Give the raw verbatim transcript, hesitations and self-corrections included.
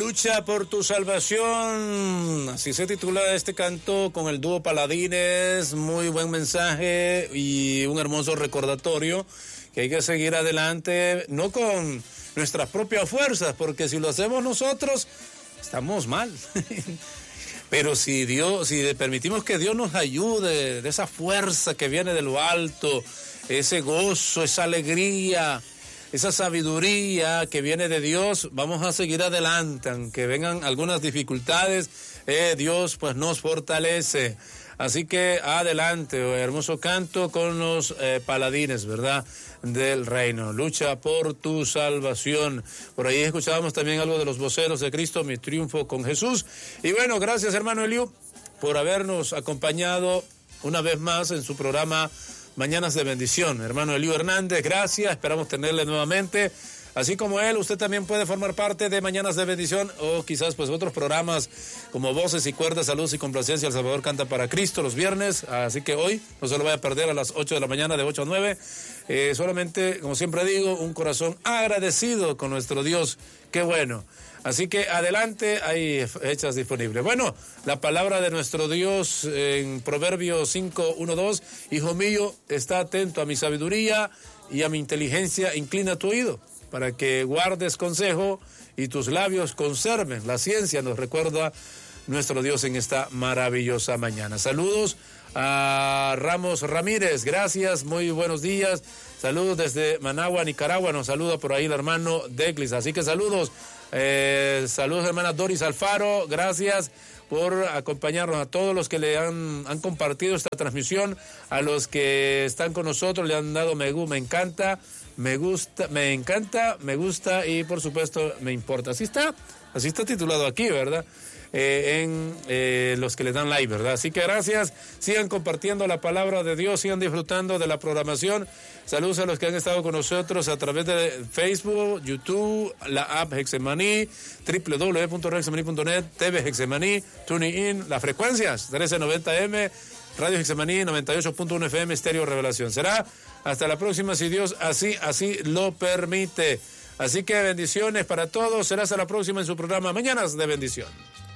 Lucha por tu salvación. Así se titula este canto con el dúo Paladines. Muy buen mensaje y un hermoso recordatorio que hay que seguir adelante, no con nuestras propias fuerzas, porque si lo hacemos nosotros, estamos mal. Pero si Dios, si permitimos que Dios nos ayude, de esa fuerza que viene de lo alto, ese gozo, esa alegría, esa sabiduría que viene de Dios, vamos a seguir adelante, aunque vengan algunas dificultades, eh, Dios pues nos fortalece. Así que adelante, hermoso canto con los eh, paladines, ¿verdad?, del reino. Lucha por tu salvación. Por ahí escuchábamos también algo de los voceros de Cristo, mi triunfo con Jesús. Y bueno, gracias hermano Eliu por habernos acompañado una vez más en su programa Mañanas de Bendición. Hermano Eliu Hernández, gracias, esperamos tenerle nuevamente. Así como él, usted también puede formar parte de Mañanas de Bendición o quizás pues otros programas como Voces y Cuerdas, Salud y Complacencia. El Salvador canta para Cristo los viernes, así que hoy no se lo vaya a perder a las ocho de la mañana, de ocho a nueve. Eh, solamente, como siempre digo, un corazón agradecido con nuestro Dios. Qué bueno. Así que adelante, hay fechas disponibles. Bueno, la palabra de nuestro Dios en Proverbios cinco, uno, dos. Hijo mío, está atento a mi sabiduría y a mi inteligencia, inclina tu oído, para que guardes consejo y tus labios conserven la ciencia, nos recuerda nuestro Dios en esta maravillosa mañana. Saludos a Ramos Ramírez, gracias, muy buenos días. Saludos desde Managua, Nicaragua, nos saluda por ahí el hermano Declis, así que saludos. Eh, saludos hermana Doris Alfaro, gracias por acompañarnos, a todos los que le han, han compartido esta transmisión, a los que están con nosotros, le han dado me gusta, me encanta, me gusta, me encanta, me gusta y por supuesto me importa. Así está, así está titulado aquí, ¿verdad? Eh, en eh, los que le dan like, ¿verdad? Así que gracias, sigan compartiendo la palabra de Dios, sigan disfrutando de la programación. Saludos a los que han estado con nosotros a través de Facebook, YouTube, la app Hexemaní, doble u doble u doble u punto hexemaní punto net, T V Hexemaní, TuneIn, las frecuencias trece noventa M, Radio Hexemaní, noventa y ocho punto uno F M, Estéreo Revelación. Será hasta la próxima, si Dios así, así lo permite. Así que bendiciones para todos. Será hasta la próxima en su programa Mañanas de Bendición.